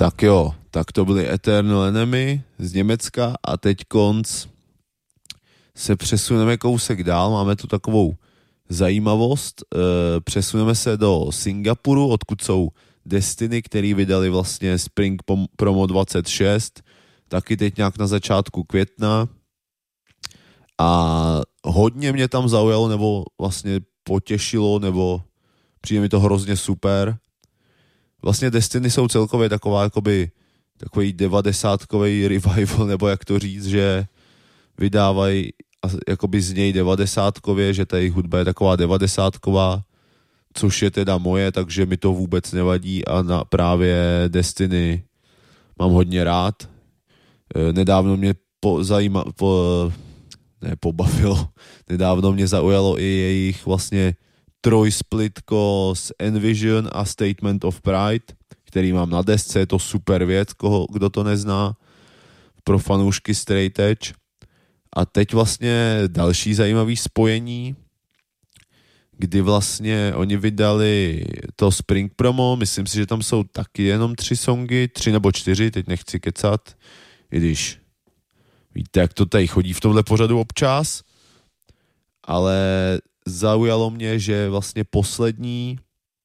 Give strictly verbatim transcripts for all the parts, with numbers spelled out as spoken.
Tak jo, tak to byly Eternal Enemy z Německa a teď konc se přesuneme kousek dál, máme tu takovou zajímavost, e, přesuneme se do Singapuru, odkud jsou Destiny, který vydali vlastně Spring Promo dvacet šest, taky teď nějak na začátku května a hodně mě tam zaujalo, nebo vlastně potěšilo, nebo přijde mi to hrozně super. Vlastně Destiny jsou celkově taková jakoby takový devadesátkový revival, nebo jak to říct, že vydávají jakoby z něj devadesátkově, že ta jejich hudba je taková devadesátková, což je teda moje, takže mi to vůbec nevadí a na právě Destiny mám hodně rád. Nedávno mě po, zajíma, po, ne, pobavilo, nedávno mě zaujalo i jejich vlastně trojsplitko s Envision a Statement of Pride, který mám na desce, je to super věc, koho, kdo to nezná, pro fanoušky Straight Edge. A teď vlastně další zajímavý spojení, kdy vlastně oni vydali to Spring Promo, myslím si, že tam jsou taky jenom tři songy, tři nebo čtyři, teď nechci kecat, i když víte, jak to tady chodí v tomhle pořadu občas, ale zaujalo mě, že vlastně poslední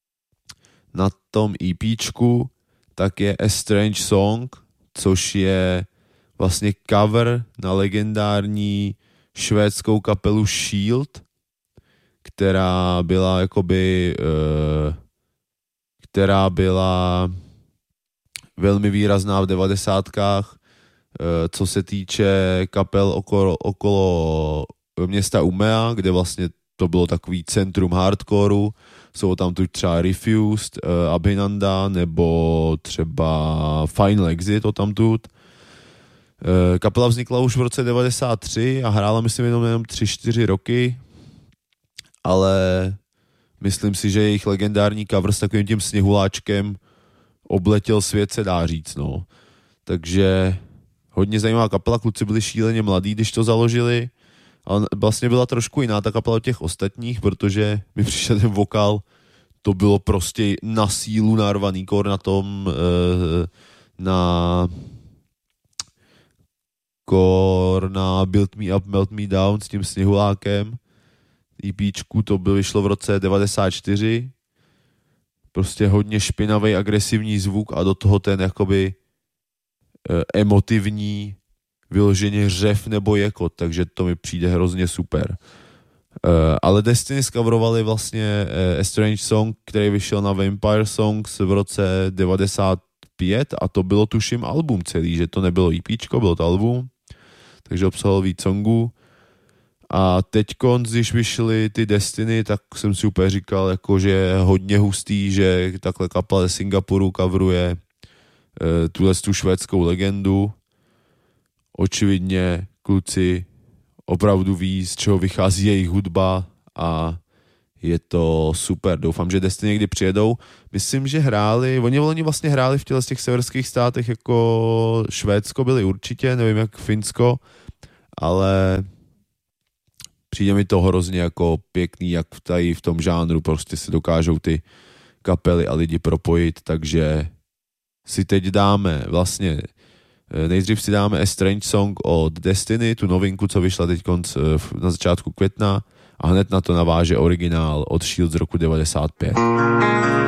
na tom EPčku tak je A Strange Song, což je vlastně cover na legendární švédskou kapelu Shield, která byla jakoby, uh, která byla velmi výrazná v devadesátkách, uh, co se týče kapel okolo, okolo města Umea, kde vlastně to bylo takový centrum hardcoreu, jsou tam tu třeba Refused, uh, Abhinanda nebo třeba Final Exit o tamtud. Uh, kapela vznikla už v roce devadesát tři a hrála myslím jenom, jenom tři čtyři roky, ale myslím si, že jejich legendární cover s takovým tím sněhuláčkem obletěl svět, se dá říct, no. Takže hodně zajímavá kapela, kluci byli šíleně mladí, když to založili, ale vlastně byla trošku jiná ta kapela od těch ostatních, protože mi přišel ten vokál, to bylo prostě na sílu narvaný kor na tom, na kor na Build Me Up, Melt Me Down s tím sněhulákem. EPčku to bylo, vyšlo v roce devadesát čtyři. Prostě hodně špinavý, agresivní zvuk a do toho ten jakoby emotivní vyloženě řev nebo jekot, takže to mi přijde hrozně super. Uh, ale Destiny zcoverovali vlastně uh, A Strange Song, který vyšel na Vampire Songs v roce devadesát pět a to bylo tuším album celý, že to nebylo EPčko, bylo to album, takže obsahoval víc songů. A teďkon, když vyšly ty Destiny, tak jsem si úplně říkal, jako, že je hodně hustý, že takhle kapela ze Singapuru coveruje uh, tuhle tu švédskou legendu. Očividně kluci opravdu ví, z čeho vychází jejich hudba a je to super. Doufám, že Destiny někdy přijedou. Myslím, že hráli, oni, oni vlastně hráli v těle z těch severských státech jako Švédsko byli určitě, nevím jak Finsko, ale přijde mi to hrozně jako pěkný, jak tady v tom žánru prostě se dokážou ty kapely a lidi propojit, takže si teď dáme vlastně nejdřív si dáme A Strange Song od Destiny, tu novinku, co vyšla teď konc na začátku května a hned na to naváže originál od Shield z roku devadesát pět.